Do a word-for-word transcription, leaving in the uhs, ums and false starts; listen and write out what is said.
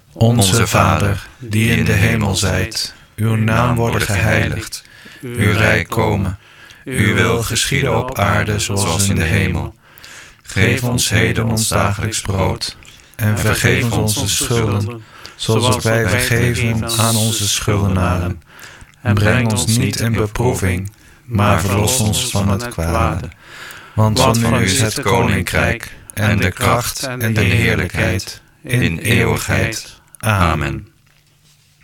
Onze Vader, die in de hemel zijt, uw naam worden geheiligd, uw rijk komen, uw wil geschieden op aarde zoals in de hemel. Geef ons heden ons dagelijks brood en vergeef ons onze schulden, zoals wij vergeven aan onze schuldenaren. En breng ons niet in beproeving, maar verlos ons van het kwade. Want van u is het koninkrijk en de kracht en de heerlijkheid in eeuwigheid. Amen.